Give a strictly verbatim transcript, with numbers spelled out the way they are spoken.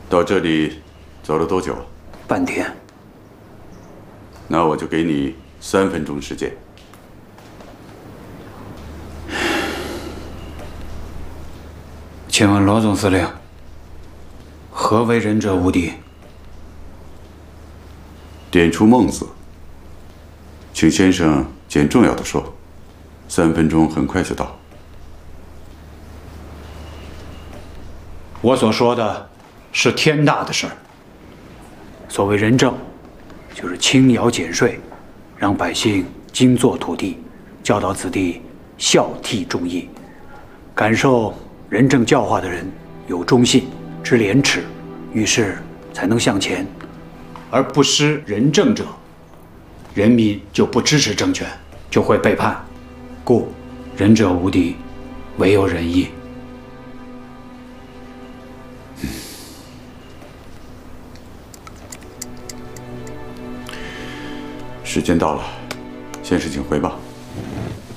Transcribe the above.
到这里走了多久？ 半天。 那我就给你三分钟时间。 请问罗总司令，何为仁者无敌？ 点出孟子，请先生简重要的说，三分钟很快就到。 我所说的是天大的事儿。所谓仁政，就是轻徭减税，让百姓精作土地，教导子弟孝悌忠义。感受仁政教化的人有忠信、知廉耻，遇事才能向前。而不施仁政者，人民就不支持政权，就会背叛。故仁者无敌，唯有仁义。 时间到了，先生请回吧。